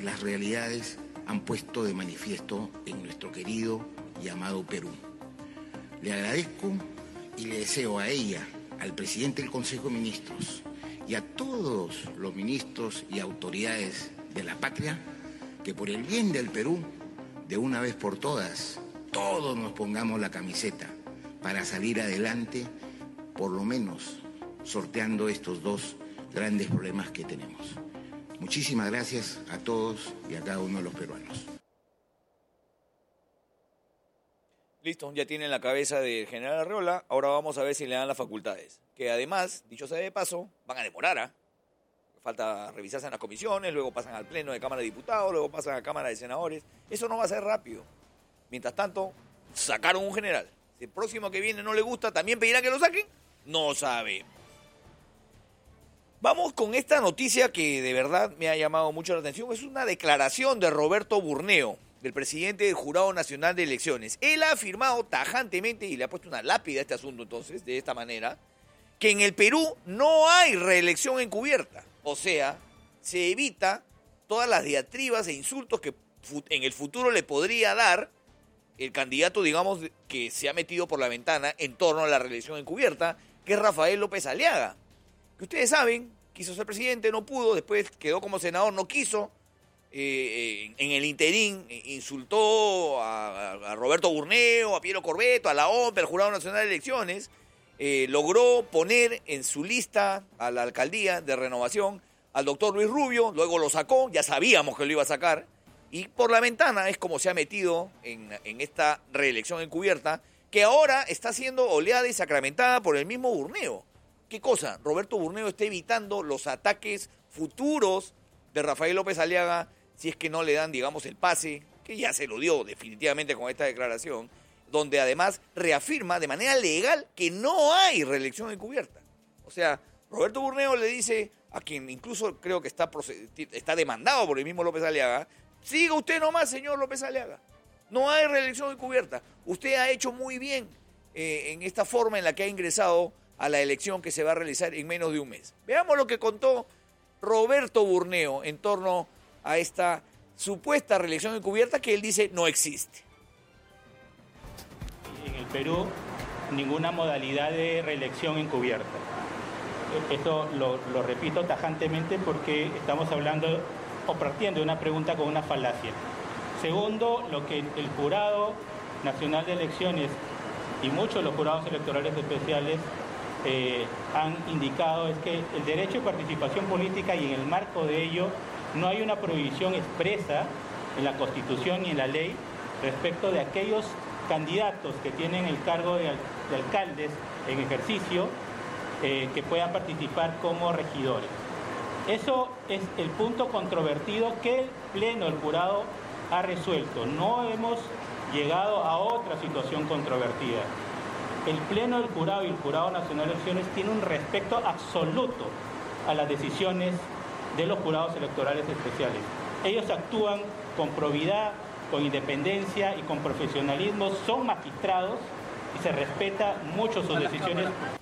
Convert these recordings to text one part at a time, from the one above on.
las realidades han puesto de manifiesto en nuestro querido y amado Perú. Le agradezco y le deseo a ella, al presidente del Consejo de Ministros y a todos los ministros y autoridades de la patria que por el bien del Perú, de una vez por todas, todos nos pongamos la camiseta para salir adelante, por lo menos sorteando estos dos grandes problemas que tenemos. Muchísimas gracias a todos y a cada uno de los peruanos. Listo, ya tienen la cabeza del general Arreola, ahora vamos a ver si le dan las facultades. Que además, dicho sea de paso, van a demorar, ¿ah? Falta revisarse en las comisiones, luego pasan al Pleno de Cámara de Diputados, luego pasan a Cámara de Senadores. Eso no va a ser rápido. Mientras tanto, sacaron un general. Si el próximo que viene no le gusta, ¿también pedirá que lo saquen? No sabemos. Vamos con esta noticia que de verdad me ha llamado mucho la atención. Es una declaración de Roberto Burneo, del presidente del Jurado Nacional de Elecciones. Él ha afirmado tajantemente, y le ha puesto una lápida a este asunto entonces, de esta manera, que en el Perú no hay reelección encubierta. O sea, se evita todas las diatribas e insultos que en el futuro le podría dar el candidato, digamos, que se ha metido por la ventana en torno a la reelección encubierta, que es Rafael López Aliaga. Que ustedes saben, quiso ser presidente, no pudo, después quedó como senador, no quiso. En el interín insultó a Roberto Burneo, a Piero Corbeto, a la OMP, al Jurado Nacional de Elecciones. Logró poner en su lista a la alcaldía de Renovación al doctor Luis Rubio, luego lo sacó, ya sabíamos que lo iba a sacar, y por la ventana es como se ha metido en esta reelección encubierta, que ahora está siendo oleada y sacramentada por el mismo Burneo. ¿Qué cosa? Roberto Burneo está evitando los ataques futuros de Rafael López Aliaga si es que no le dan, digamos, el pase, que ya se lo dio definitivamente con esta declaración, donde además reafirma de manera legal que no hay reelección encubierta. O sea, Roberto Burneo le dice a quien incluso creo que está demandado por el mismo López Aliaga, siga usted nomás, señor López Aliaga. No hay reelección encubierta. Usted ha hecho muy bien en esta forma en la que ha ingresado a la elección que se va a realizar en menos de un mes. Veamos lo que contó Roberto Burneo en torno a esta supuesta reelección encubierta que él dice no existe. En el Perú, ninguna modalidad de reelección encubierta. Esto lo repito tajantemente porque estamos hablando o partiendo de una pregunta con una falacia. Segundo, lo que el Jurado Nacional de Elecciones y muchos de los jurados electorales especiales han indicado es que el derecho de participación política y en el marco de ello no hay una prohibición expresa en la Constitución ni en la ley respecto de aquellos candidatos que tienen el cargo de alcaldes en ejercicio que puedan participar como regidores. Eso es el punto controvertido que el Pleno del Jurado ha resuelto. No hemos llegado a otra situación controvertida. El Pleno del Jurado y el Jurado Nacional de Elecciones tiene un respeto absoluto a las decisiones de los jurados electorales especiales. Ellos actúan con probidad, con independencia y con profesionalismo, son magistrados y se respeta mucho sus decisiones.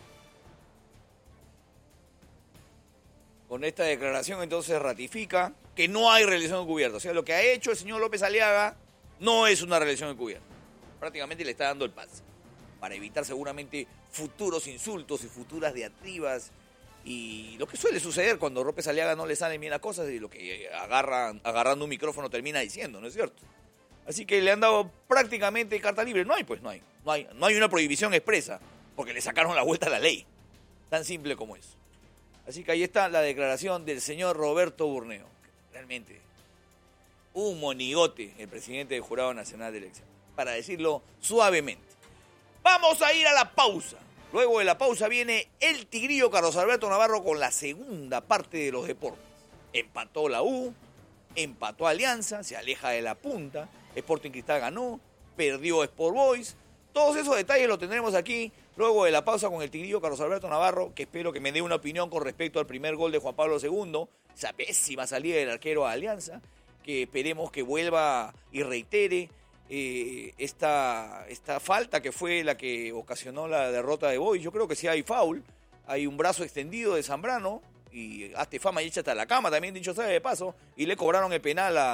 Con esta declaración entonces ratifica que no hay reelección encubierta. O sea, lo que ha hecho el señor López Aliaga no es una reelección encubierta. Prácticamente le está dando el pase para evitar seguramente futuros insultos y futuras diatribas y lo que suele suceder cuando López Aliaga no le salen bien las cosas y lo que agarrando un micrófono termina diciendo, ¿no es cierto? Así que le han dado prácticamente carta libre. No hay una prohibición expresa porque le sacaron la vuelta a la ley. Tan simple como eso. Así que ahí está la declaración del señor Roberto Burneo. Realmente un monigote el presidente del Jurado Nacional de Elecciones, para decirlo suavemente. Vamos a ir a la pausa. Luego de la pausa viene el tigrillo Carlos Alberto Navarro con la segunda parte de los deportes. Empató la U, empató Alianza, se aleja de la punta, Sporting Cristal ganó, perdió Sport Boys. Todos esos detalles los tendremos aquí luego de la pausa con el tigrillo Carlos Alberto Navarro, que espero que me dé una opinión con respecto al primer gol de Juan Pablo II, esa pésima salida del arquero a Alianza, que esperemos que vuelva y reitere esta falta que fue la que ocasionó la derrota de Boys. Yo creo que sí hay foul, hay un brazo extendido de Zambrano y hazte fama y échate a la cama, también dicho sea de paso, y le cobraron el penal a